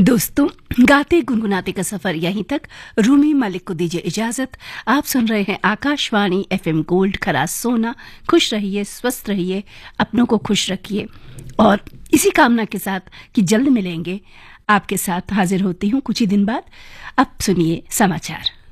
दोस्तों, गाते गुनगुनाते का सफर यहीं तक। रूमी मलिक को दीजिए इजाजत। आप सुन रहे हैं आकाशवाणी FM गोल्ड खरास सोना। खुश रहिए, स्वस्थ रहिए, अपनों को खुश रखिए और इसी कामना के साथ कि जल्द मिलेंगे, आपके साथ हाजिर होती हूँ कुछ ही दिन बाद। अब सुनिए समाचार।